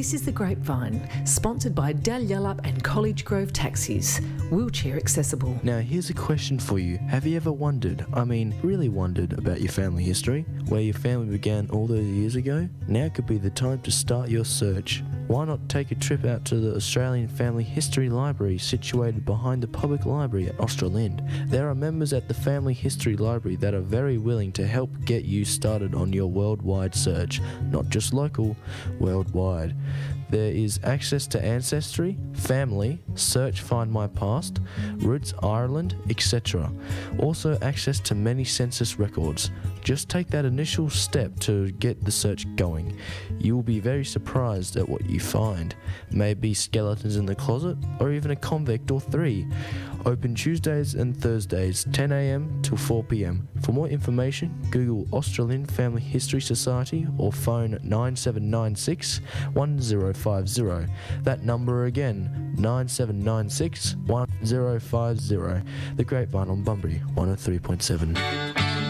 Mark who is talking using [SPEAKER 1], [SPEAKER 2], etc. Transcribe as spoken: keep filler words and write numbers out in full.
[SPEAKER 1] This is The Grapevine, sponsored by Dalyellup and College Grove Taxis, wheelchair accessible.
[SPEAKER 2] Now here's a question for you. Have you ever wondered, I mean really wondered about your family history? Where your family began all those years ago? Now could be the time to start your search. Why not take a trip out to the Australian Family History Library situated behind the public library at Australind? There are members at the Family History Library that are very willing to help get you started on your worldwide search, not just local, worldwide. There is access to Ancestry, Family, Search Find My Past, Roots Ireland, et cetera. Also access to many census records. Just take that initial step to get the search going. You will be very surprised at what you find. Maybe skeletons in the closet, or even a convict or three. Open Tuesdays and Thursdays, ten a m till four p m. For more information, Google Australian Family History Society or phone nine seven nine six, one zero five zero. That number again, nine seven nine six, one zero five zero. The Grapevine on Bunbury, one oh three point seven.